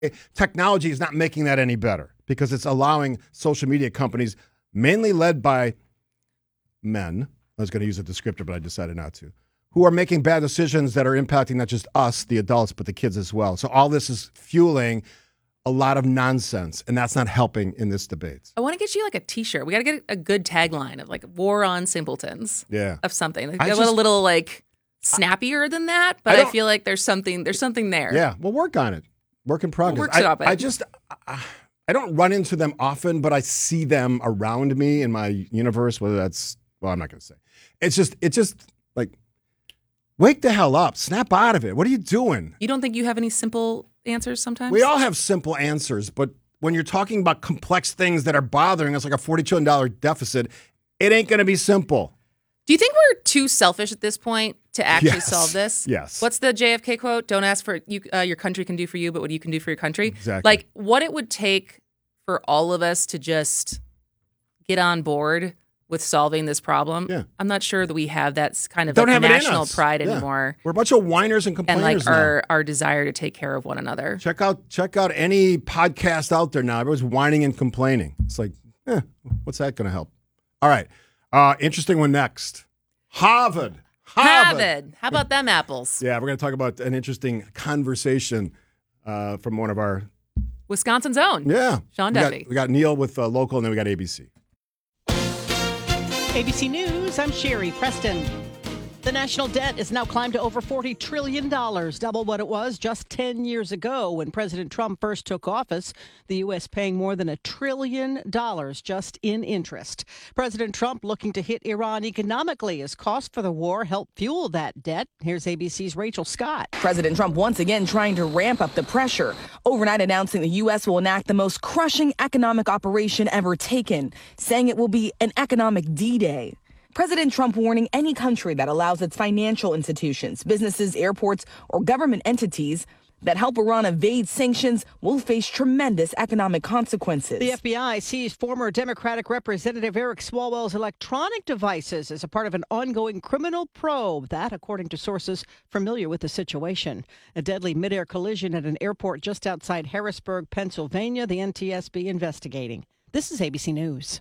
Technology is not making that any better because it's allowing social media companies, mainly led by men, I was going to use a descriptor, but I decided not to, who are making bad decisions that are impacting not just us, the adults, but the kids as well. So all this is fueling a lot of nonsense, and that's not helping in this debate. I want to get you like a T-shirt. We got to get a good tagline of like "War on Simpletons." Yeah, of something. Like, a little like snappier than that, but I feel like there's something there. Yeah, we'll work on it. Work in progress. I don't run into them often, but I see them around me in my universe. Whether that's I'm not going to say. It's just like, wake the hell up. Snap out of it. What are you doing? You don't think you have any simple answers sometimes? We all have simple answers, but when you're talking about complex things that are bothering us, like a $40 trillion deficit, it ain't going to be simple. Do you think we're too selfish at this point to actually solve this? Yes. What's the JFK quote? Don't ask for your country can do for you, but what you can do for your country. Exactly. Like what it would take for all of us to just get on board with solving this problem. Yeah. I'm not sure that we have that kind of national pride anymore. We're a bunch of whiners and complainers and our desire to take care of one another. Check out any podcast out there now. Everyone's whining and complaining. It's like, what's that going to help? All right. Interesting one next. Harvard. How about them apples? Yeah, we're going to talk about an interesting conversation from one of our Wisconsin's own. Yeah. Sean Duffy. We got Neil with local, and then we got ABC. ABC News, I'm Sherry Preston. The national debt has now climbed to over $40 trillion, double what it was just 10 years ago when President Trump first took office. The U.S. paying more than $1 trillion just in interest. President Trump looking to hit Iran economically as costs for the war help fuel that debt. Here's ABC's Rachel Scott. President Trump once again trying to ramp up the pressure, overnight announcing the U.S. will enact the most crushing economic operation ever taken, saying it will be an economic D-Day. President Trump warning any country that allows its financial institutions, businesses, airports, or government entities that help Iran evade sanctions will face tremendous economic consequences. The FBI seized former Democratic Representative Eric Swalwell's electronic devices as a part of an ongoing criminal probe. That, according to sources familiar with the situation. A deadly midair collision at an airport just outside Harrisburg, Pennsylvania. The NTSB investigating. This is ABC News.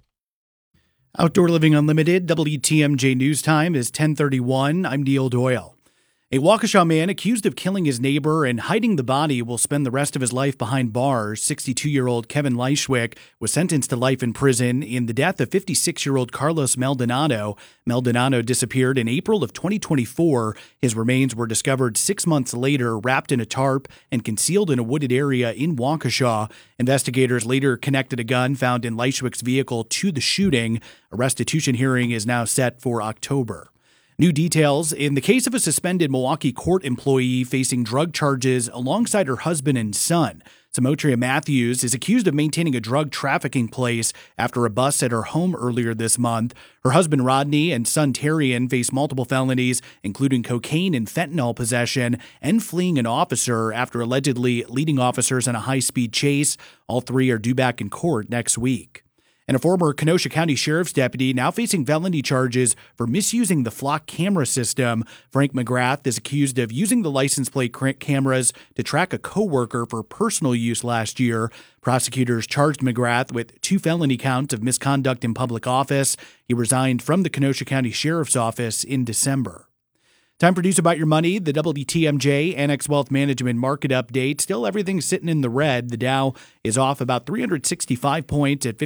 Outdoor Living Unlimited, WTMJ News Time is 10:31. I'm Neil Doyle. A Waukesha man accused of killing his neighbor and hiding the body will spend the rest of his life behind bars. 62-year-old Kevin Leishwick was sentenced to life in prison in the death of 56-year-old Carlos Maldonado. Maldonado disappeared in April of 2024. His remains were discovered 6 months later, wrapped in a tarp and concealed in a wooded area in Waukesha. Investigators later connected a gun found in Leishwick's vehicle to the shooting. A restitution hearing is now set for October. New details in the case of a suspended Milwaukee court employee facing drug charges alongside her husband and son. Samotria Matthews is accused of maintaining a drug trafficking place after a bust at her home earlier this month. Her husband Rodney and son Terrian face multiple felonies, including cocaine and fentanyl possession, and fleeing an officer after allegedly leading officers in a high-speed chase. All three are due back in court next week. And a former Kenosha County Sheriff's deputy now facing felony charges for misusing the Flock camera system. Frank McGrath is accused of using the license plate cameras to track a coworker for personal use last year. Prosecutors charged McGrath with 2 felony counts of misconduct in public office. He resigned from the Kenosha County Sheriff's Office in December. Time for News About Your Money, the WTMJ Annex Wealth Management Market Update. Still everything's sitting in the red. The Dow is off about 365 points at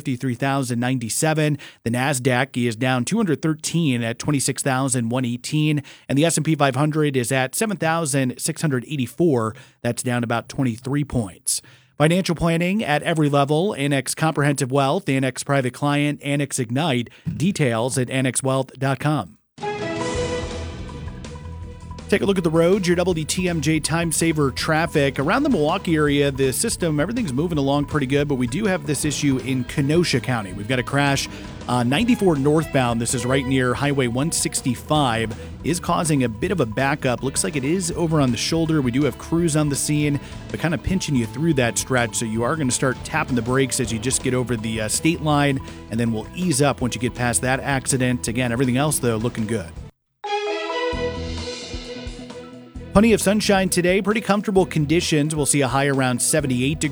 53,097. The NASDAQ is down 213 at 26,118. And the S&P 500 is at 7,684. That's down about 23 points. Financial planning at every level. Annex Comprehensive Wealth, Annex Private Client, Annex Ignite. Details at annexwealth.com. Take a look at the roads, your WTMJ Time Saver traffic. Around the Milwaukee area, the system, everything's moving along pretty good, but we do have this issue in Kenosha County. We've got a crash 94 northbound. This is right near Highway 165, is causing a bit of a backup. Looks like it is over on the shoulder. We do have crews on the scene, but kind of pinching you through that stretch, so you are going to start tapping the brakes as you just get over the state line, and then we'll ease up once you get past that accident. Again, everything else, though, looking good. Plenty of sunshine today, pretty comfortable conditions. We'll see a high around 78 degrees.